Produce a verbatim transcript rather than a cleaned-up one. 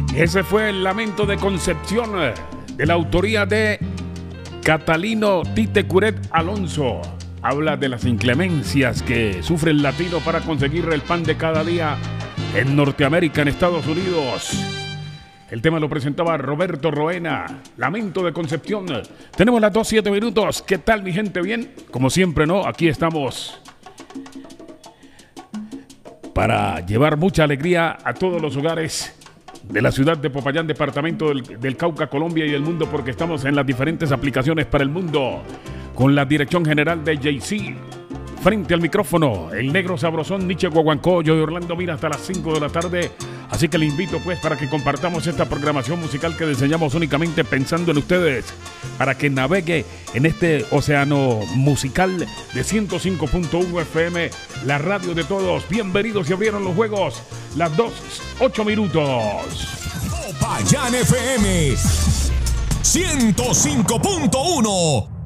Ese fue el lamento de Concepción, de la autoría de Catalino Tite Curet Alonso. Habla de las inclemencias que sufre el latino para conseguir el pan de cada día en Norteamérica, en Estados Unidos. El tema lo presentaba Roberto Roena, Lamento de Concepción. Tenemos las dos, siete minutos. ¿Qué tal, mi gente? ¿Bien? Como siempre, ¿no? Aquí estamos para llevar mucha alegría a todos los hogares de la ciudad de Popayán, departamento del, del Cauca, Colombia y el mundo, porque estamos en las diferentes aplicaciones para el mundo, con la dirección general de Jay-Z. Frente al micrófono, el negro sabrosón Nietzsche Guaguancó, yo y Orlando Mira hasta las cinco de la tarde. Así que le invito pues para que compartamos esta programación musical que diseñamos únicamente pensando en ustedes, para que navegue en este océano musical de ciento cinco punto uno F M, la radio de todos. Bienvenidos, se abrieron los juegos, las dos, ocho minutos. Popayán F M ciento cinco punto uno.